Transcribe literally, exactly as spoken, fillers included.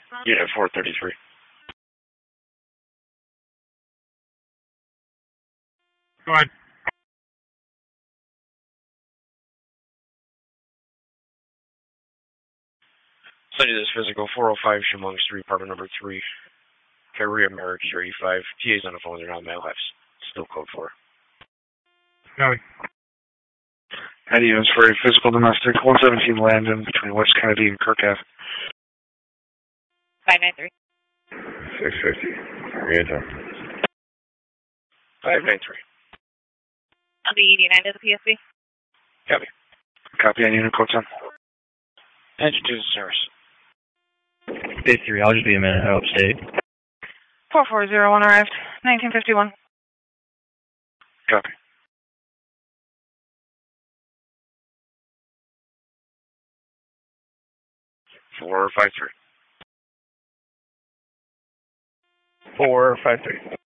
Yeah, four thirty-three. Go ahead. Study this physical, four oh five Chemung Street, apartment number three. Korea Merrick, thirty-five. T A's on the phone, they're not male Fs. Still code four. Go ahead. Head units for a physical domestic, one seventeen Landon, between West Kennedy and Kirk Ave. five nine three. six fifty. Enter. five nine three. On the eighty-nine to the P S B. Copy. Copy on unit code ten. Engine to the service. Day three, I'll just be a minute, I hope state. four four zero one arrived, nineteen fifty-one. Copy. four five three. Four, five, three.